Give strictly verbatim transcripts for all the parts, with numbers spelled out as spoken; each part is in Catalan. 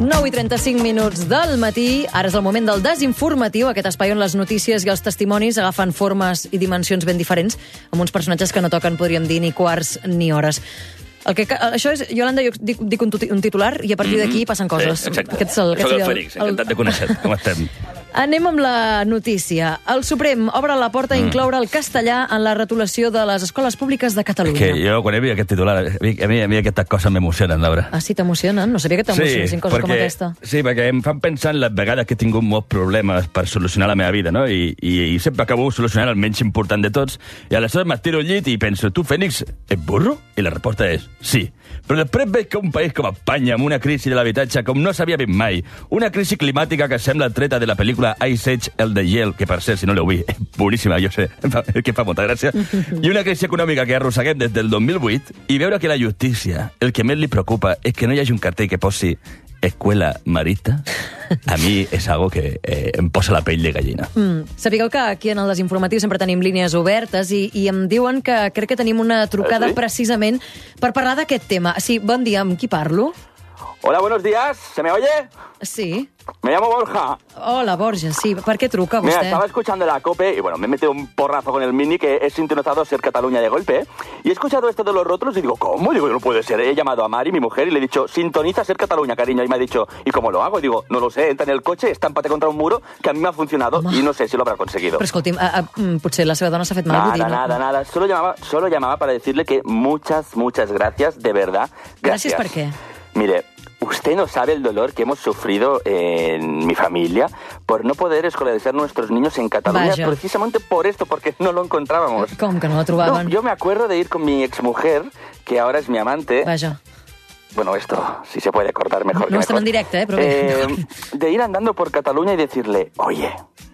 nou i trenta-cinc minuts del matí. Ara és el moment del desinformatiu, aquest espai on les notícies i els testimonis agafen formes i dimensions ben diferents, amb uns personatges que no toquen, podríem dir, ni quarts ni hores. El que, això és, Iolanda, jo dic, dic un, un titular i a partir d'aquí passen coses. Sí, exacte. Aquest és el, aquest Soc el el, Fènix, encantat de conèixer. Com estem? Anem amb la notícia. El Suprem obre la porta a incloure el castellà en la retolació de les escoles públiques de Catalunya. Que jo, quan he vist aquest titular, a mi, a mi, a mi aquestes coses m'emocionen, Laura. Ah, sí, t'emocionen? No sabia que t'emocionessin sí, coses perquè, com aquesta. Sí, perquè em fan pensar en les vegades que he tingut molts problemes per solucionar la meva vida, no? I, i, i sempre acabo solucionant el menys important de tots. I aleshores m'estiro al llit i penso, tu, Fènix, ets burro? I la resposta és sí. Però després veig que un país com Espanya, amb una crisi de l'habitatge com no s'havia vist mai, una crisi climàtica que sembla treta de la pel·lícula Ice Age, el de Yale, que per cert, si no l'heu vist, és boníssima, jo sé, que fa molta gràcia, i una crisi econòmica que arrosseguem des del dos mil vuit, i veure que la justícia, el que més li preocupa és que no hi hagi un cartell que posi escuela marista, a mi és algo que eh, em posa la pell de gallina. Mm. Sapigueu que aquí en el Desinformatiu sempre tenim línies obertes i, i em diuen que crec que tenim una trucada ¿Sí? precisament per parlar d'aquest tema. Sí, bon dia, amb qui parlo? Hola, buenos días. ¿Se me oye? Sí. Me llamo Borja. Hola, Borja, sí. Per què truca Mira, vostè? estaba escuchando la COPE y bueno, me he metido un porrazo con el mini que he sintonizado Ser Cataluña de golpe y he escuchado esto de los rótulos y digo, ¿cómo? Y digo, no puede ser. He llamado a Mari, mi mujer, y le he dicho, sintoniza Ser Cataluña, cariño. Y me ha dicho, ¿y cómo lo hago? Y digo, no lo sé, entra en el coche, estámpate contra un muro, que a mí me ha funcionado Home. y no sé si lo habrá conseguido. Però escolti'm, a, a, mm, potser la seva dona s'ha fet mal. vull dir, Nada, no? nada, nada. Solo llamaba, solo llamaba para decirle que muchas, muchas gracias, de verdad. Gràcies Gracias. per què? Mire, usted no sabe el dolor que hemos sufrido en mi familia por no poder escolarizar nuestros niños en Cataluña, Vaya. precisamente por esto, porque no lo encontrábamos. Com que no la No, trobaven? yo me acuerdo de ir con mi exmujer, que ahora es mi amante. Vaja. Bueno, esto, si se puede cortar mejor que No estem mejor. en directe, eh, però bé. Eh, de ir andando por Cataluña y decirle, oye,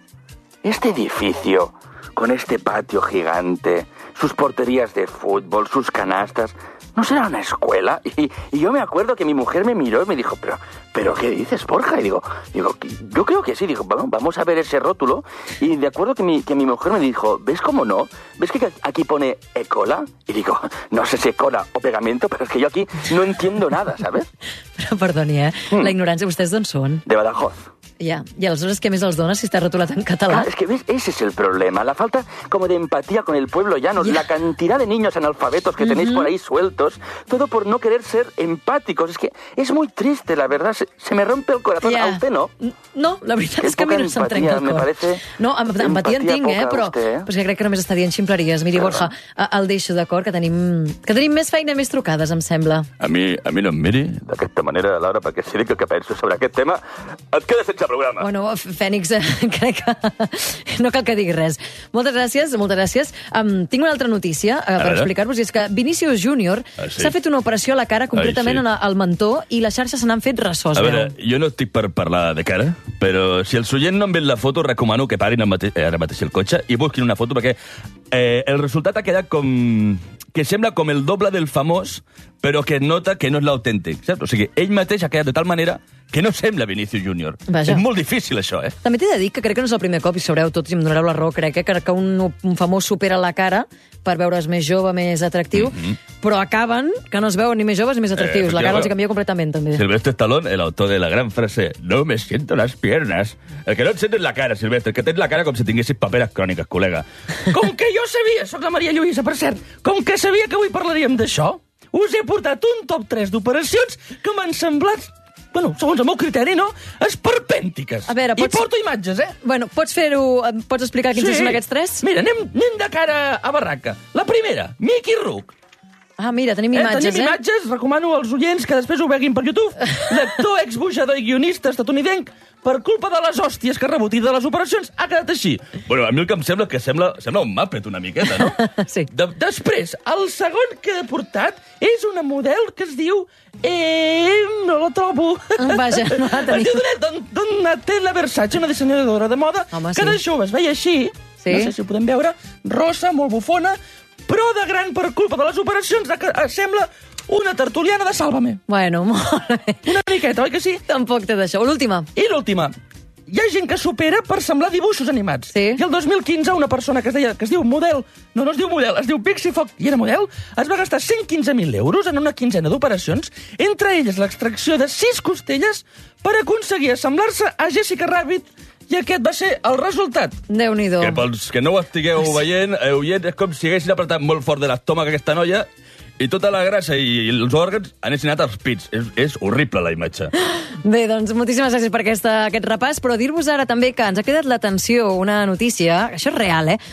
este edificio, con este patio gigante, sus porterías de fútbol, sus canastas, ¿no será una escuela? Y, y yo me acuerdo que mi mujer me miró y me dijo, pero, pero ¿qué dices, Borja? Y digo, digo, yo creo que sí. Digo, bueno, vamos a ver ese rótulo. Y de acuerdo que mi, que mi mujer me dijo, ¿ves cómo no? ¿Ves que aquí pone Ecola? Y digo, no sé si Ecola o pegamento, pero es que yo aquí no entiendo nada, ¿sabes? Però perdoni, eh? Mm. La ignorància, vostès d'on són? De Badajoz. Ja. I aleshores què més els dona si està rotulat en català? Claro, es que ves, ese es el problema, la falta como de empatía con el pueblo llano, Ya. la cantidad de niños analfabetos que tenéis por ahí sueltos, todo por no querer ser empáticos. Es que es muy triste, la verdad, se, se me rompe el corazón. Ja. A usted no. No, la veritat Que és que a mi poca no se'm trenca el empatia, me cor. parece. No, amb, empatia en Empatia tinc, eh? poca, Però, vostè, eh? però és que crec que només està dient ximpleries. Miri, Borja, a- el deixo, d'acord? Que tenim, que tenim més feina i més trucades, em sembla. A mi, a mi no em miri. D'aquesta manera, Laura, perquè si dic el que penso sobre aquest tema, et quedes sense programa. Bueno, Fènix, eh, crec que no cal que digui res. Moltes gràcies, moltes gràcies. Um, tinc una altra notícia uh, per veure. explicar-vos, i és que Vinícius Júnior Ah, sí? s'ha fet una operació a la cara, concretament Ai, sí. en el mentó, i les xarxes se n'han fet ressos. A veure, veu? jo no estic per parlar de cara, però si els oients no han vist la foto, recomano que parin el mate- eh, ara mateix el cotxe i busquin una foto, perquè eh, el resultat ha quedat com... que sembla com el doble del famós, però que nota que no és l'autèntic, saps? O sigui, ell mateix ha quedat de tal manera que no sembla Vinícius Júnior. Vaja. És molt difícil, això, eh? També t'he de dir que crec que no és el primer cop, i sabreu tots i em donareu la raó, crec eh, que, que un, un famós supera la cara per veure's més jove, més atractiu, Mhm. però acaben que no es veuen ni més joves ni més atractius. Eh, la cara els efectivament. canvia completament, també. Silvestre Stallone, el autor de la gran frase «No me siento las piernas». El que no et sent és la cara, Silvestre, que tens la cara com si tinguessis paperes cròniques, col·lega. Com que jo sabia, sóc la Maria Lluïsa, per cert, com que sabia que avui parlaríem d'això, us he portat un top tres d'operacions que m'han semblat, bueno, segons el meu criteri, no?, esperpèntiques. A veure, pots- I porto imatges, eh? Bueno, pots fer-ho... em Pots explicar quins són aquests tres? Mira, anem, anem de cara a barraca. La primera, Mickey Rourke. Ah, mira, tenim Eh, imatges, tenim eh? imatges, recomano als oients que després ho veguin per YouTube. L'actor, exbujador i guionista estatunidenc, per culpa de les hòsties que ha rebut i de les operacions, ha quedat així. Bueno, a mi el que em sembla que sembla, sembla un Muppet una miqueta, no? Sí. De, després, el segon que he portat és una model que es diu... Eh, no la trobo. Vaja, no la tenim. Es diu Don- Donatella Versace, una dissenyadora de moda, Home, que sí. de jove es veia així, Sí. no sé si ho podem veure, rossa, molt bufona, però de gran per culpa de les operacions de que eh, sembla una tertuliana de Sálvame. Bueno, molt bé. Una miqueta, oi que sí? Tampoc té d'això. L'última. I l'última. hi ha gent que supera per semblar dibuixos animats. Sí. I el dos mil quinze una persona que es, deia, que es diu Model, no, no es diu Model, es diu Pixie Fox, i era Model, es va gastar cent quinze mil euros en una quinzena d'operacions, entre elles l'extracció de sis costelles per aconseguir assemblar-se a Jessica Rabbit, i aquest va ser el resultat. Déu-n'hi-do. Que pels que no ho estigueu veient, eh, oient, és com si haguessin apretat molt fort de l'estómac aquesta noia i tota la grassa i els òrgans anessin anat als pits. És, és horrible, la imatge. Bé, doncs moltíssimes gràcies per aquesta, aquest repàs, però dir-vos ara també que ens ha cridat l'atenció una notícia, això és real, eh?